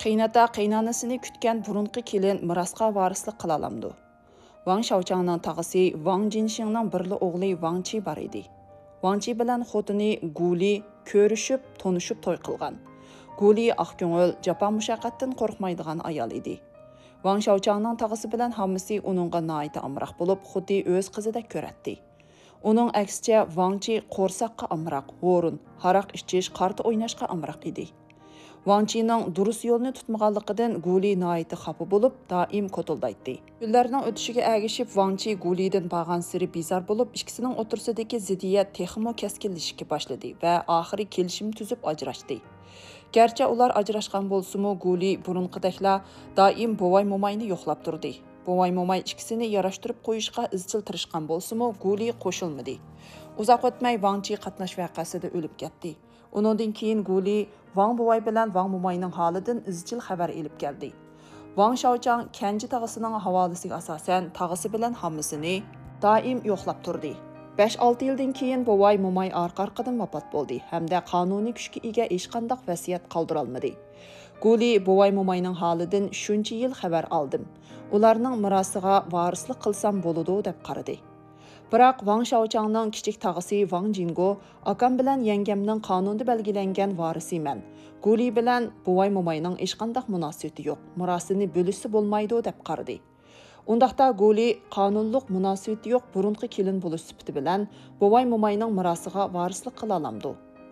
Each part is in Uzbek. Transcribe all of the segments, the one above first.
Qiynata qiynanasini kutgan burunqi kelin mirasqa varislik qila olamdi. Wang Shaochangning tag'isi Wang Jinxingning birli o'g'li Wang Qi bor edi. Wang Qi bilan xotini Guli ko'rishib, tonishib to'y qilgan. Guli oqko'ngil, jafo mushaqqatdan qo'rqmaydigan ayol edi. Wang Shaochangning tag'isi bilan hammasi uningga noita amroq bo'lib, xuddi o'z qizidek ko'ratdi. Uning aksicha Wang Qi qo'rsaqqa amroq, o'rin, haraq ichish, qarta o'ynashga amroq edi. Wang Qining durus yo'lni tutmaganligidan Guli noiti xafa bo'lib, doim ko'tildaydi. Kunlarning o'tishiga ergishib, Wang Qi Gulidan bag'an siri bizar bo'lib, ikkisining o'tirsidagi ziddiyat texmo keskinlashishga boshladi va oxiri kelishim tuzib ajrashdi. Garchi ular ajrashgan bo'lsa-mu, Guli burunqidaklar doim bovay momayni yo'qlab turdi. Bovay momay ikkisini yarashtirib qo'yishga izchil tirishgan bo'lsa-mu, Guli qo'shilmadi. Uzoq o'tmay Wang Qi qatnash voqeasida o'lib ketdi. Uningdan keyin Guli Wang bovay bilan Wang momayning holidan izchil xabar elib keldi. Wang Shaochang Kenji tag'isining havolasiga asosan tag'isi bilan hammasini doim yo'qlab turdi. 5-6 yildan keyin bovay momay orqa-orqadan vafot bo'ldi hamda qonuniy kuchga ega hech qanday vasiyat qoldira olmadi. Guli bovay momayning holidan shuncha yil xabar oldim. Ularning mirosiga varislik qilsam bo'ladi deb qaradi. Biroq Wang Shaochangning kichik tag'isi Wang Jingo akam bilan yangamning qonunda belgilangan varisiman. Guli bilan buvay momayning hech qanday munosabati yo'q. Mirosini bo'lishsa bo'lmaydi deb qaradi. Undaqda Guli qonunliq munosabati yo'q burunqi kelin bo'lish sifati bilan buvay momayning mirosiga varislik qila olamdi.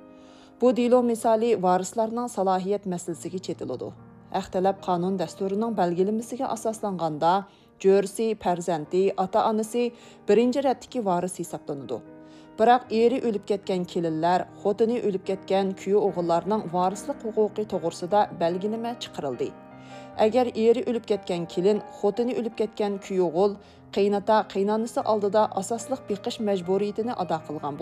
Bu dilo misoli varislarning salohiyat masalasiga chetiladi. Ixtilaf qonun dasturining belgilamasiga asoslanganda Jo'risi, farzandi, ota-onasi birinchi ratdagi varis hisoblanadi. Biroq eri o'lib ketgan kelinlar, xotini o'lib ketgan kuyov o'g'illarning varislik huquqi to'g'risida belgilama chiqarildi. Agar eri o'lib ketgan kelin, xotini o'lib ketgan kuyov o'g'il qiynata qiynanasi oldida asosliq beqish majburiyatini ado qilgan